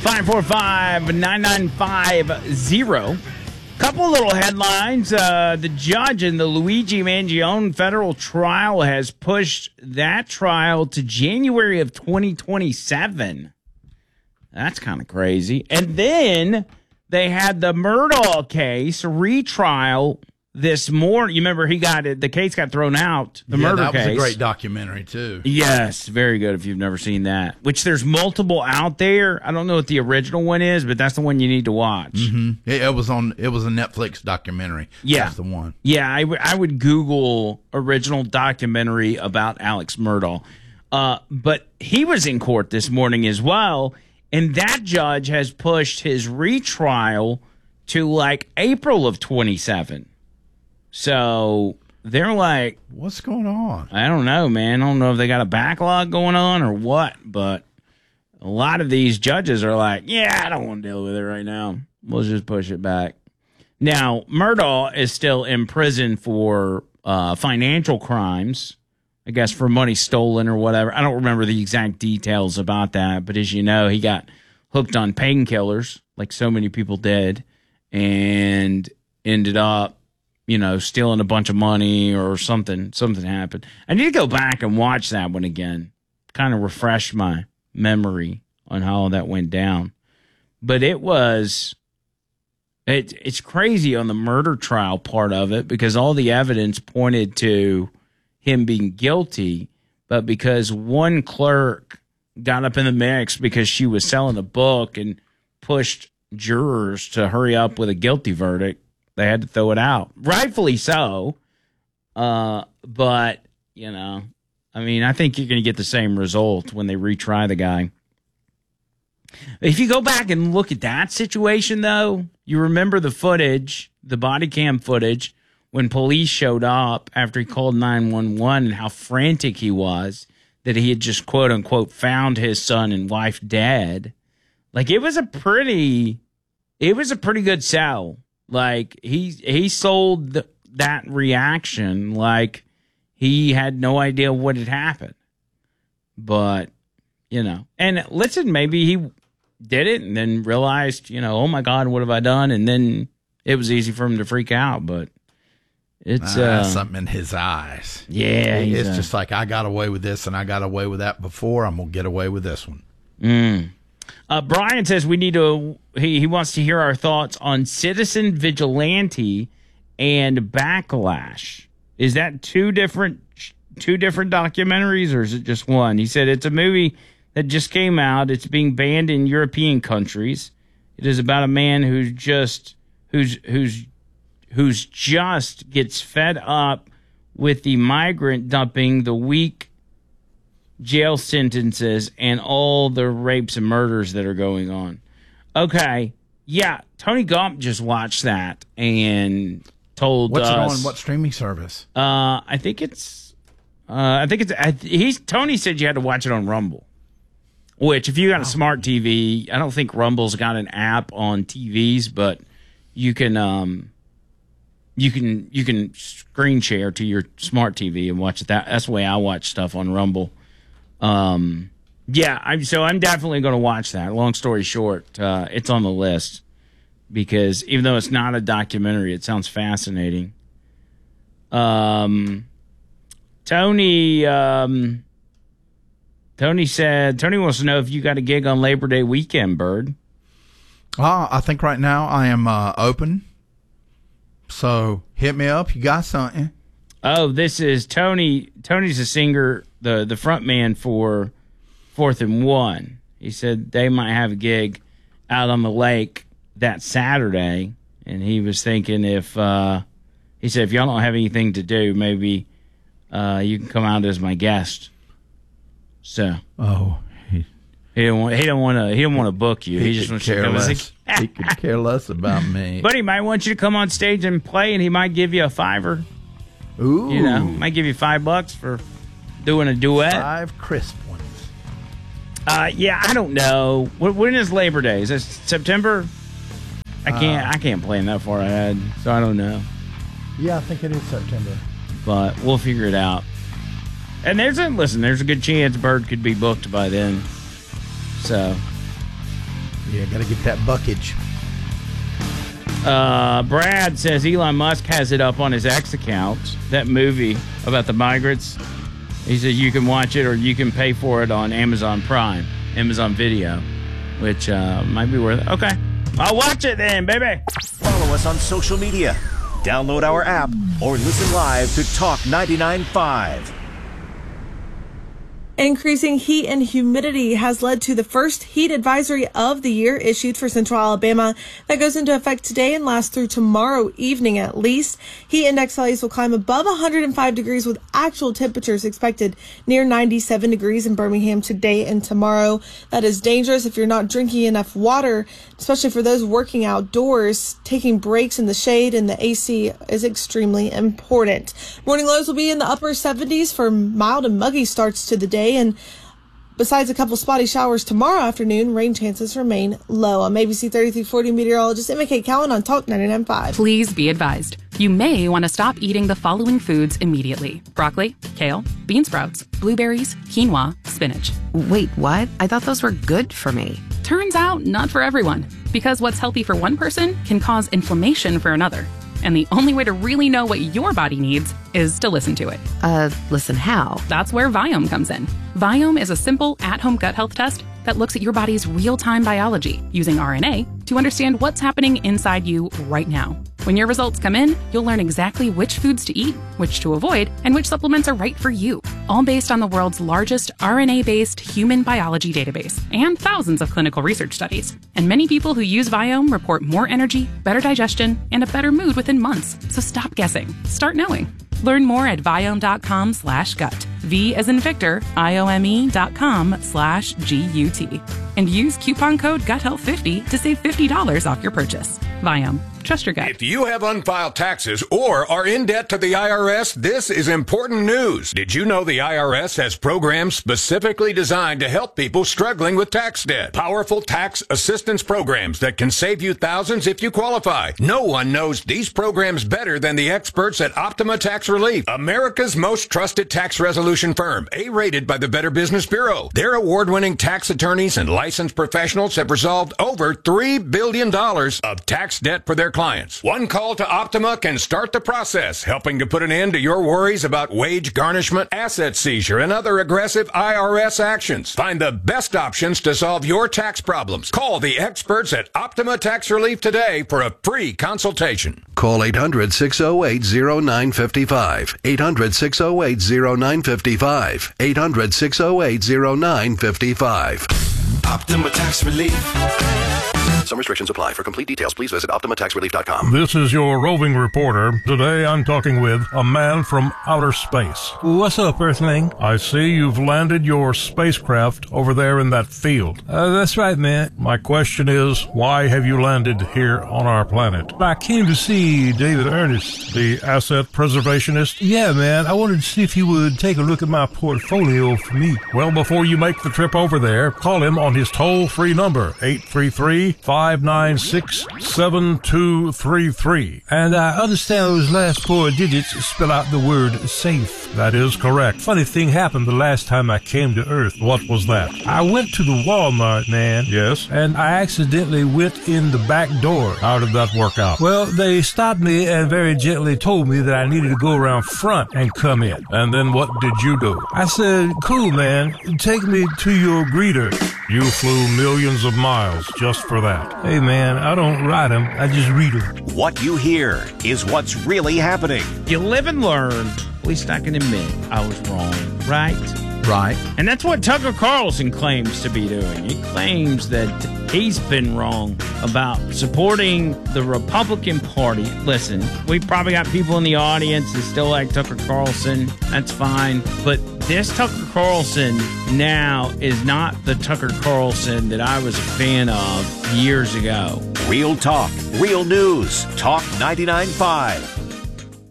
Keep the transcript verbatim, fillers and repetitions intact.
five four five, nine nine five zero. Couple little headlines. Uh, the judge in the Luigi Mangione federal trial has pushed that trial to January of twenty twenty-seven. That's kind of crazy. And then they had the Murdaugh case retrial this morning. You remember he got it, the case got thrown out, the yeah, murder that case. That was a great documentary, too. Yes, very good if you've never seen that. Which there's multiple out there. I don't know what the original one is, but that's the one you need to watch. Mm-hmm. It, it was on. It was a Netflix documentary. Yeah. That's the one. Yeah, I, w- I would Google original documentary about Alex Murdaugh. Uh, but he was in court this morning as well, and that judge has pushed his retrial to like April of twenty-seven. So they're like, what's going on? I don't know, man. I don't know if they got a backlog going on or what, but a lot of these judges are like, yeah, I don't want to deal with it right now. We'll just push it back. Now, Murdaugh is still in prison for uh, financial crimes, I guess for money stolen or whatever. I don't remember the exact details about that, but as you know, he got hooked on painkillers like so many people did and ended up, you know, stealing a bunch of money or something. Something happened. I need to go back and watch that one again, kind of refresh my memory on how that went down. But it was, it, it's crazy on the murder trial part of it because all the evidence pointed to him being guilty, but because one clerk got up in the mix because she was selling a book and pushed jurors to hurry up with a guilty verdict, they had to throw it out. Rightfully so. Uh, but, you know, I mean, I think you're going to get the same result when they retry the guy. If you go back and look at that situation, though, you remember the footage, the body cam footage, when police showed up after he called nine one one and how frantic he was that he had just, quote unquote, found his son and wife dead. Like, it was a pretty, it was a pretty good sell. Like, he he sold th- that reaction like he had no idea what had happened. But, you know, and listen, maybe he did it and then realized, you know, oh, my God, what have I done? And then it was easy for him to freak out. But it's uh, uh, something in his eyes. Yeah. It's a, just like, I got away with this and I got away with that before. I'm going to get away with this one. Mm. Uh, Brian says we need to, he, he wants to hear our thoughts on Citizen Vigilante and Backlash. Is that two different two different documentaries or is it just one? He said it's a movie that just came out. It's being banned in European countries. It is about a man who's just who's who's who's just gets fed up with the migrant dumping, the weak jail sentences, and all the rapes and murders that are going on. Okay, yeah, Tony Gump just watched that and told What's us. it on? What streaming service? Uh, I think it's. Uh, I think it's. I, he's Tony said you had to watch it on Rumble. Which, if you got a smart T V, I don't think Rumble's got an app on T Vs, but you can. Um, you can you can screen share to your smart T V and watch it. That that's the way I watch stuff on Rumble. Um, yeah, I'm, so I'm definitely going to watch that. Long story short, uh, it's on the list because even though it's not a documentary, it sounds fascinating. Um, Tony, um, Tony said, Tony wants to know if you got a gig on Labor Day weekend, Bird. Uh, I think right now I am uh, open. So hit me up. You got something? Oh, this is Tony. Tony's a singer, the the front man for Fourth and One. He said they might have a gig out on the lake that Saturday, and he was thinking if uh, he said if y'all don't have anything to do, maybe uh, you can come out as my guest. So, oh, he he don't want he don't want to he don't want to book you. He, he just wants care to come less. as a, He could care less about me. but he might want you to come on stage and play, and he might give you a fiver. Ooh, You know, might give you five bucks for doing a duet. Five crisp ones. Uh, yeah, I don't know. When, when is Labor Day? Is it September? I can't. Uh, I can't plan that far ahead, so I don't know. Yeah, I think it is September. But we'll figure it out. And there's a listen. There's a good chance Bird could be booked by then. So Yeah, got to get that buckage. Uh, Brad says Elon Musk has it up on his X account, that movie about the migrants. He said you can watch it or you can pay for it on Amazon Prime, Amazon Video, which uh, might be worth it. Okay, I'll watch it then, baby. Follow us on social media. Download our app or listen live to Talk ninety-nine point five. Increasing heat and humidity has led to the first heat advisory of the year issued for Central Alabama that goes into effect today and lasts through tomorrow evening at least. Heat index values will climb above one hundred five degrees with actual temperatures expected near ninety-seven degrees in Birmingham today and tomorrow. That is dangerous if you're not drinking enough water, especially for those working outdoors. Taking breaks in the shade and the A C is extremely important. Morning lows will be in the upper seventies for mild and muggy starts to the day. And besides a couple spotty showers tomorrow afternoon, rain chances remain low. I'm A B C thirty-three forty meteorologist Emma Kate Cowan on Talk ninety-nine point five. Please be advised. You may want to stop eating the following foods immediately. Broccoli, kale, bean sprouts, blueberries, quinoa, spinach. Wait, what? I thought those were good for me. Turns out, not for everyone. Because what's healthy for one person can cause inflammation for another. And the only way to really know what your body needs is to listen to it. Uh, listen how? That's where Viome comes in. Viome is a simple at-home gut health test that looks at your body's real-time biology using R N A to understand what's happening inside you right now. When your results come in, you'll learn exactly which foods to eat, which to avoid, and which supplements are right for you. All based on the world's largest R N A-based human biology database and thousands of clinical research studies. And many people who use Viome report more energy, better digestion, and a better mood within months. So stop guessing. Start knowing. Learn more at Viome.com slash gut. V as in Victor, I-O-M-E dot com slash G-U-T. And use coupon code gut health fifty to save fifty dollars off your purchase. Viome. Trust your gut. If you have unfiled taxes or are in debt to the I R S, this is important news. Did you know the I R S has programs specifically designed to help people struggling with tax debt? Powerful tax assistance programs that can save you thousands if you qualify. No one knows these programs better than the experts at Optima Tax Relief, America's most trusted tax resolution firm, A-rated by the Better Business Bureau. Their award-winning tax attorneys and licensed professionals have resolved over three billion dollars of tax debt for their clients. One call to Optima can start the process, helping to put an end to your worries about wage garnishment, asset seizure, and other aggressive I R S actions. Find the best options to solve your tax problems. Call the experts at Optima Tax Relief today for a free consultation. Call eight hundred, six oh eight, oh nine five five. eight hundred, six oh eight, oh nine five five. eight hundred, six oh eight, oh nine five five. Optima Tax Relief. Some restrictions apply. For complete details, please visit optima tax relief dot com. This is your roving reporter. Today I'm talking with a man from outer space. What's up, Earthling? I see you've landed your spacecraft over there in that field. Uh, that's right, man. My question is, why have you landed here on our planet? I came to see David Ernest. The asset preservationist? Yeah, man. I wanted to see if he would take a look at my portfolio for me. Well, before you make the trip over there, call him on his toll-free number, eight three three, five nine six, seven two three three. And I understand those last four digits spell out the word safe. That is correct. Funny thing happened the last time I came to Earth. What was that? I went to the Walmart, man. Yes? And I accidentally went in the back door. How did that work out? Well, they stopped me and very gently told me that I needed to go around front and come in. And then what did you do? I said, cool, man. Take me to your greeter. You flew millions of miles just for that. Hey, man, I don't ride them. I just read them. What you hear is what's really happening. You live and learn. At least I can admit I was wrong, right? Right. And that's what Tucker Carlson claims to be doing. He claims that he's been wrong about supporting the Republican Party. Listen, we probably got people in the audience that still like Tucker Carlson. That's fine. But this Tucker Carlson now is not the Tucker Carlson that I was a fan of years ago. Real talk, real news. Talk ninety-nine point five.